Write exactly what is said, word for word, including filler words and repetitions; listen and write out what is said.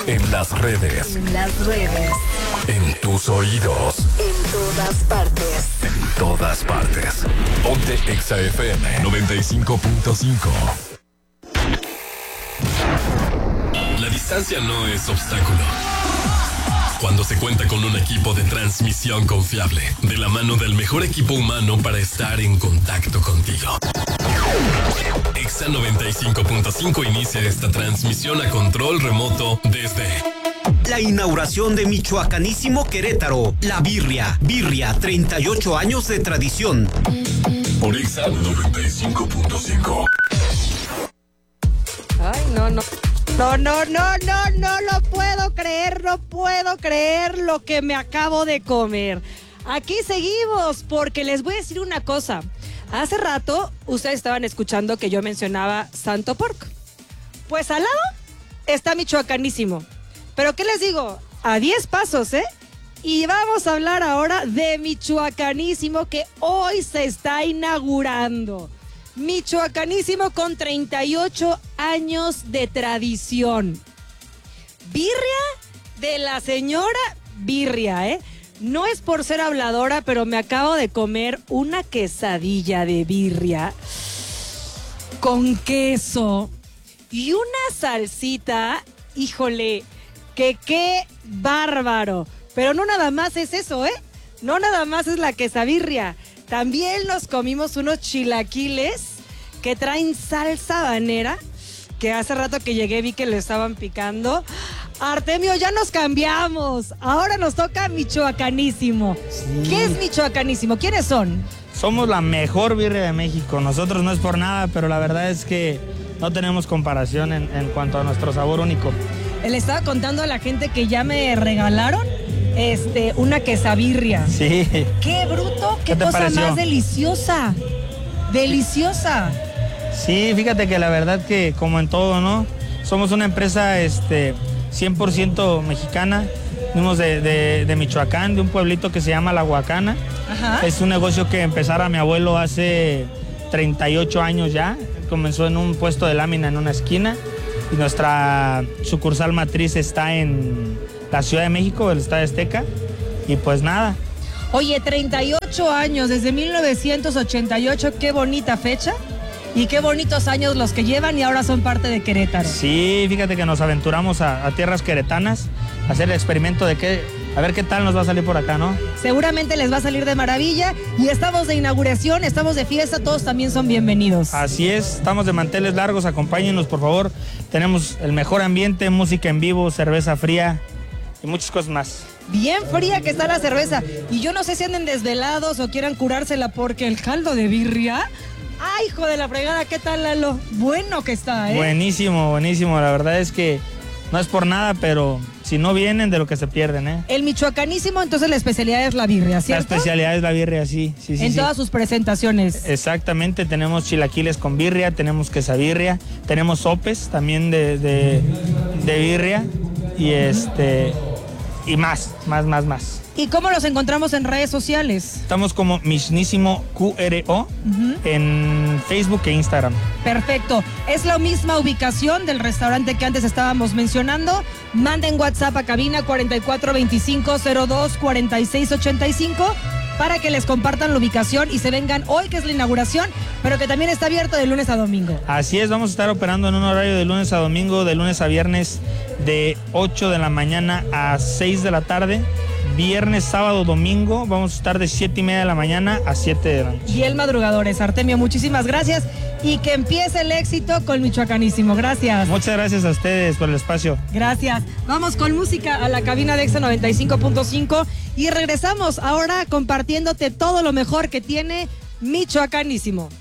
En las redes. En las redes. En tus oídos. En todas partes. En todas partes. Ponte Exa F M noventa y cinco punto cinco. La distancia no es obstáculo. Cuando se cuenta con un equipo de transmisión confiable, de la mano del mejor equipo humano para estar en contacto contigo. Exa noventa y cinco punto cinco inicia esta transmisión a control remoto desde la inauguración de Michoacanísimo Querétaro, La Birria. Birria, treinta y ocho años de tradición. Por Exa noventa y cinco punto cinco. Ay, no, no. No, no, no, no, no lo puedo creer, no puedo creer lo que me acabo de comer. Aquí seguimos, porque les voy a decir una cosa. Hace rato, ustedes estaban escuchando que yo mencionaba Santo Pork. Pues al lado está Michoacanísimo. Pero ¿qué les digo? A diez pasos, ¿eh? Y vamos a hablar ahora de Michoacanísimo, que hoy se está inaugurando. Michoacanísimo con treinta y ocho años de tradición. Birria de la señora Birria, ¿eh? No es por ser habladora, pero me acabo de comer una quesadilla de birria con queso y una salsita, híjole, que qué bárbaro. Pero no nada más es eso, ¿eh? No nada más es la quesabirria. También nos comimos unos chilaquiles que traen salsa habanera, que hace rato que llegué vi que le estaban picando. Artemio, ya nos cambiamos. Ahora nos toca Michoacanísimo. Sí. ¿Qué es Michoacanísimo? ¿Quiénes son? Somos la mejor birria de México. Nosotros no es por nada, pero la verdad es que no tenemos comparación en, en cuanto a nuestro sabor único. Le estaba contando a la gente que ya me regalaron Este, una quesabirria. Sí. ¡Qué bruto! ¡Qué, ¿Qué cosa pareció? Más deliciosa! ¡Deliciosa! Sí, fíjate que la verdad que como en todo, ¿no? Somos una empresa este, cien por ciento mexicana. Venimos de, de, de Michoacán, de un pueblito que se llama La Huacana. Ajá. Es un negocio que empezara mi abuelo hace treinta y ocho años ya. Comenzó en un puesto de lámina en una esquina. Y nuestra sucursal matriz está en la Ciudad de México, el Estadio Azteca, y pues nada. Oye, treinta y ocho años, desde mil novecientos ochenta y ocho, qué bonita fecha, y qué bonitos años los que llevan y ahora son parte de Querétaro. Sí, fíjate que nos aventuramos a, a tierras queretanas, a hacer el experimento de qué, a ver qué tal nos va a salir por acá, ¿no? Seguramente les va a salir de maravilla, y estamos de inauguración, estamos de fiesta, todos también son bienvenidos. Así es, estamos de manteles largos, acompáñenos por favor, tenemos el mejor ambiente, música en vivo, cerveza fría, y muchas cosas más. Bien fría que está la cerveza. Y yo no sé si anden desvelados o quieran curársela porque el caldo de birria... ¡Ay, hijo de la fregada! ¿Qué tal, Lalo? Bueno que está, ¿eh? Buenísimo, buenísimo. La verdad es que no es por nada, pero si no vienen, de lo que se pierden, ¿eh? El Michoacanísimo, entonces la especialidad es la birria, ¿cierto? La especialidad es la birria, sí. sí, sí en sí. todas sus presentaciones. Exactamente, tenemos chilaquiles con birria, tenemos quesabirria, tenemos sopes también de, de, de birria y este... y más, más, más, más. ¿Y cómo los encontramos en redes sociales? Estamos como Mishnissimo Q R O uh-huh. en Facebook e Instagram. Perfecto. Es la misma ubicación del restaurante que antes estábamos mencionando. Manden WhatsApp a cabina cuarenta y cuatro veinticinco cero dos cuarenta y seis ochenta y cinco para que les compartan la ubicación y se vengan hoy, que es la inauguración, pero que también está abierto de lunes a domingo. Así es, vamos a estar operando en un horario de lunes a domingo, de lunes a viernes, de ocho de la mañana a seis de la tarde. Viernes, sábado, domingo, vamos a estar de siete y media de la mañana a siete de la noche. Y el Madrugadores. Artemio, muchísimas gracias y que empiece el éxito con Michoacanísimo. Gracias. Muchas gracias a ustedes por el espacio. Gracias. Vamos con música a la cabina de Exa noventa y cinco punto cinco y regresamos ahora compartiéndote todo lo mejor que tiene Michoacanísimo.